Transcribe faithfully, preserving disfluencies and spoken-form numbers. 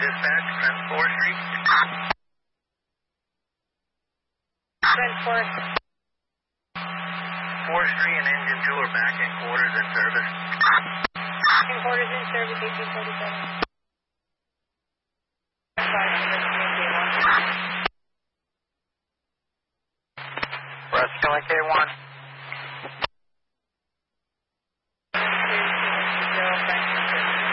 dispatch, Trent Forestry. Trent Forest. Forestry and Engine two are back in quarters in service. In quarters in service, eighteen forty-seven. Rescue K one.